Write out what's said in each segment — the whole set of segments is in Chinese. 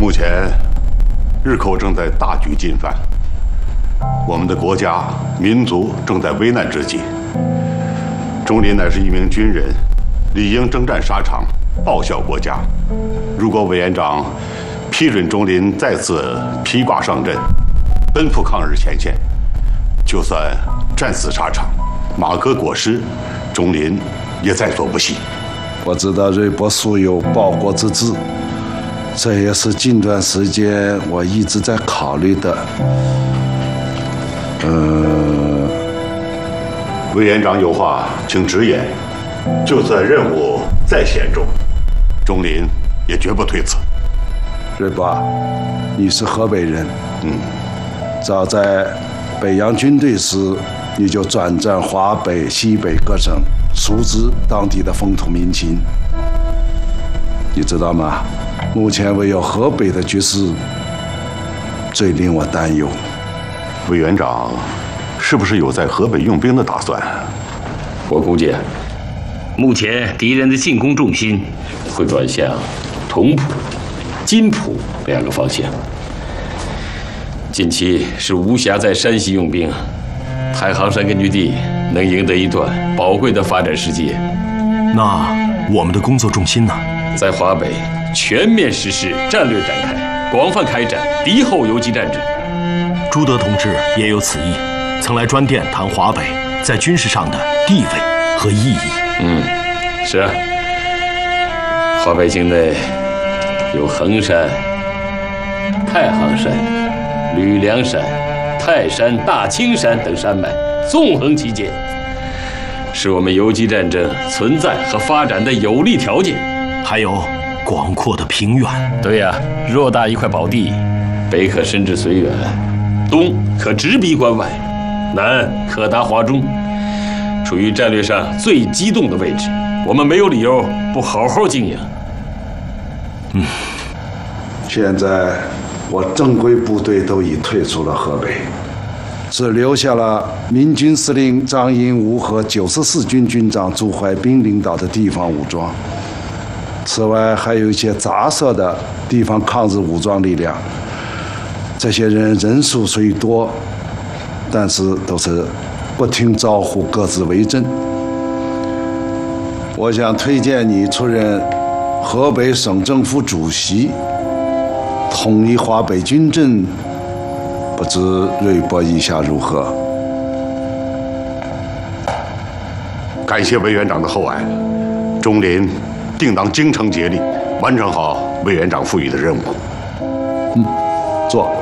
目前，日寇正在大举进犯，我们的国家、民族正在危难之际。钟林乃是一名军人，理应征战沙场，报效国家。如果委员长批准钟林再次披挂上阵，奔赴抗日前线，就算战死沙场，马革裹尸，钟林也在所不惜。 我知道瑞博素有报国之志，这也是近段时间我一直在考虑的。 委员长有话请直言。就算任务再险重，钟林也绝不推辞。 瑞博，你是河北人，早在北洋军队时，你就转战华北、西北各省，熟知当地的风土民情。你知道吗？目前唯有河北的局势最令我担忧。 委员长是不是有在河北用兵的打算？ 我估计，目前敌人的进攻重心会转向同蒲、津浦两个方向。近期是无暇在山西用兵，太行山根据地能赢得一段宝贵的发展时机。 那我们的工作重心呢？ 在华北全面实施战略展开，广泛开展敌后游击战争。 朱德同志也有此意，曾来专电谈华北在军事上的地位和意义。 是啊，华北境内有衡山、太行山、吕梁山、泰山、大青山等山脉纵横其间，是我们游击战争存在和发展的有利条件。 还有广阔的平原。 对呀，偌大一块宝地，北可伸至绥远，东可直逼关外，南可达华中，处于战略上最激动的位置。我们没有理由不好好经营。 现在我正规部队都已退出了河北，只留下了民军司令张荫吾和94军军长朱怀彬领导的地方武装。此外，还有一些杂色的地方抗日武装力量。这些人人数虽多，但是都是不听招呼，各自为政。我想推荐你出任河北省政府主席，统一华北军政，不知瑞博意下如何？ 感谢委员长的厚爱，钟林定当精诚竭力，完成好委员长赋予的任务。 坐。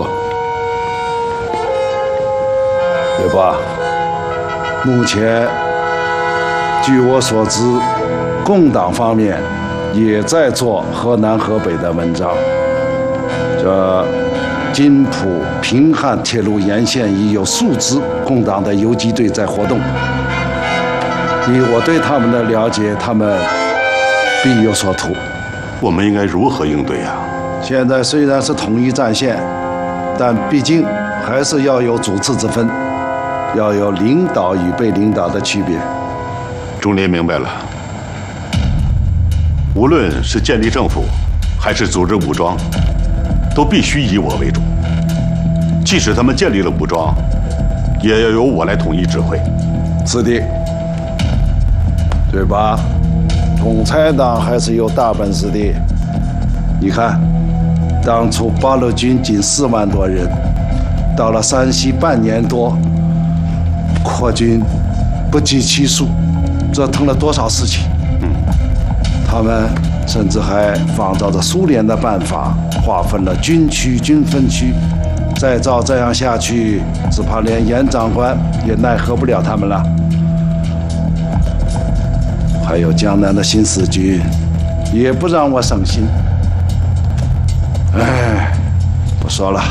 瑞博，目前据我所知，共党方面也在做河南、河北的文章。这津浦、平汉铁路沿线已有数支共党的游击队在活动。以我对他们的了解，他们必有所图。 我们应该如何应对啊？ 现在虽然是统一战线，但毕竟还是要有主次之分，要有领导与被领导的区别。 钟林明白了，无论是建立政府，还是组织武装，都必须以我为主。即使他们建立了武装，也要由我来统一指挥。 是的，对吧？共产党还是有大本事的。你看，当初八路军仅4万多人，到了山西半年多，扩军不计其数，折腾了多少事情。他们甚至还仿照着苏联的办法，划分了军区、军分区。再照这样下去，只怕连严长官也奈何不了他们了。还有江南的新四军，也不让我省心。哎，不说了。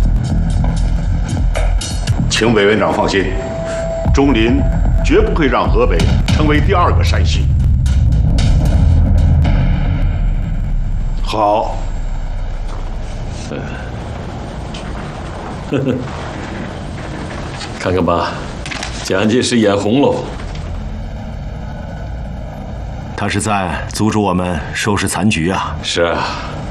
请委员长放心，钟林绝不会让河北成为第2个山西。 好。 看看吧，蒋介石眼红喽。 他是在阻止我们收拾残局啊！ 是啊，